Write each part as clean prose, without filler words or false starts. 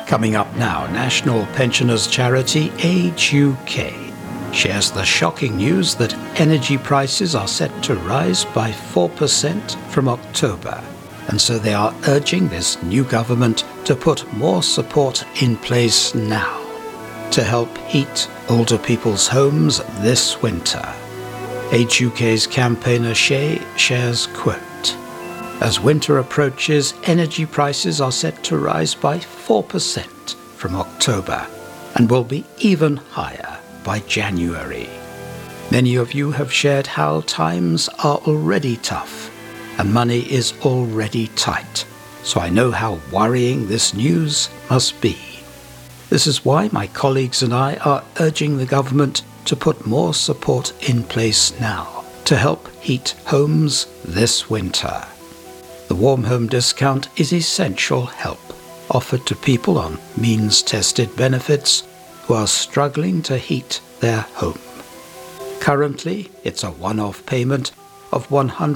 Coming up now, national pensioners charity Age UK shares the shocking news that energy prices are set to rise by 4% from October. And so they are urging this new government to put more support in place now to help heat older people's homes this winter. Age UK's campaigner Shay shares, quote, "As winter approaches, energy prices are set to rise by 4% from October and will be even higher by January. Many of you have shared how times are already tough and money is already tight, so I know how worrying this news must be. This is why my colleagues and I are urging the government to put more support in place now to help heat homes this winter. The Warm Home Discount is essential help offered to people on means-tested benefits who are struggling to heat their home. Currently, it's a one-off payment of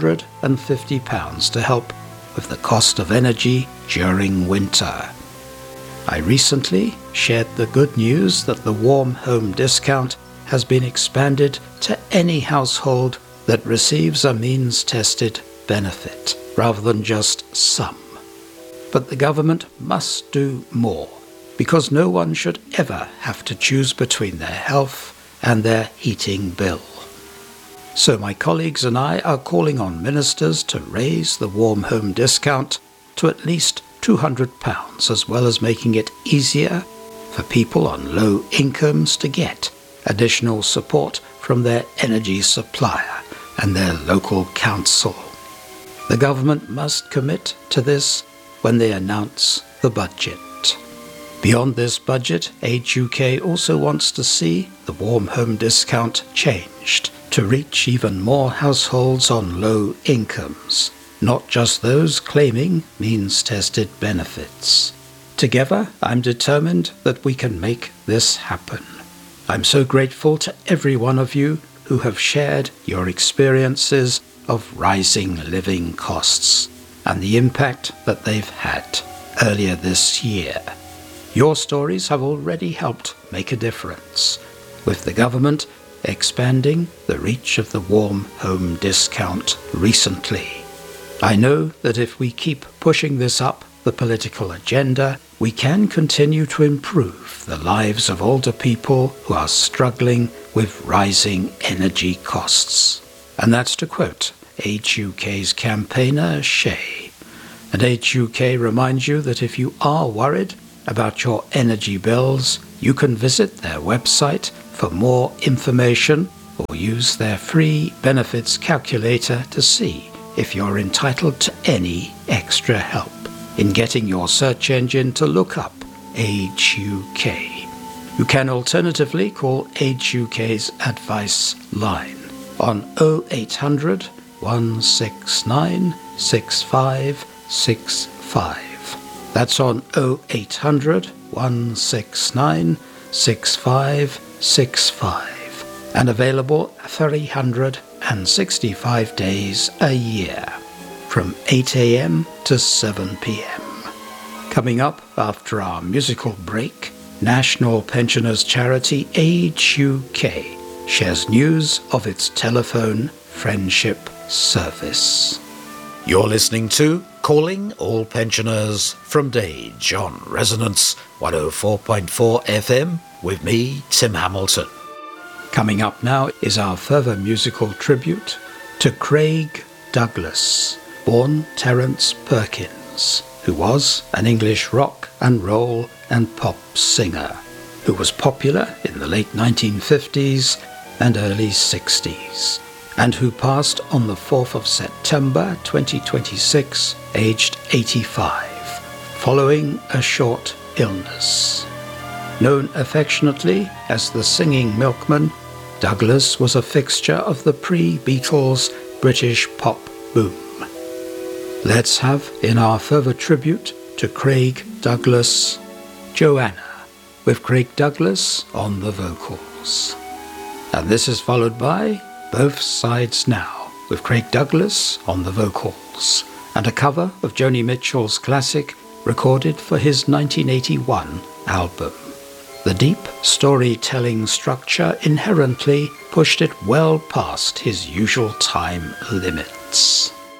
£150 to help with the cost of energy during winter. I recently shared the good news that the Warm Home Discount has been expanded to any household that receives a means-tested benefit, rather than just some. But the government must do more, because no one should ever have to choose between their health and their heating bill. So my colleagues and I are calling on ministers to raise the Warm Home Discount to at least £200, as well as making it easier for people on low incomes to get additional support from their energy supplier and their local council. The government must commit to this when they announce the budget. Beyond this budget, Age UK also wants to see the Warm Home Discount changed to reach even more households on low incomes, not just those claiming means-tested benefits. Together, I'm determined that we can make this happen. I'm so grateful to every one of you who have shared your experiences of rising living costs and the impact that they've had earlier this year. Your stories have already helped make a difference, with the government expanding the reach of the Warm Home Discount recently. I know that if we keep pushing this up the political agenda, we can continue to improve the lives of older people who are struggling with rising energy costs. And that's to quote Age UK's campaigner Shay. And Age UK reminds you that if you are worried about your energy bills, you can visit their website for more information or use their free benefits calculator to see if you're entitled to any extra help in getting your search engine to look up Age UK. You can alternatively call Age UK's advice line on 0800 169 6565. That's on 0800 169 6565 and available 365 days a year from 8 a.m. to 7 p.m. Coming up after our musical break, national pensioners charity Age UK shares news of its telephone friendship service. You're listening to Calling All Pensioners from Dage on Resonance 104.4 FM with me, Tim Hamilton. Coming up now is our further musical tribute to Craig Douglas, born Terence Perkins, who was an English rock and roll and pop singer, who was popular in the late 1950s and early 60s, and who passed on the 4th of September 2026, aged 85, following a short illness. Known affectionately as the Singing Milkman, Douglas was a fixture of the pre-Beatles British pop boom. Let's have, in our further tribute to Craig Douglas, Joanna, with Craig Douglas on the vocals. And this is followed by Both Sides Now, with Craig Douglas on the vocals, and a cover of Joni Mitchell's classic recorded for his 1981 album. The deep storytelling structure inherently pushed it well past his usual time limits.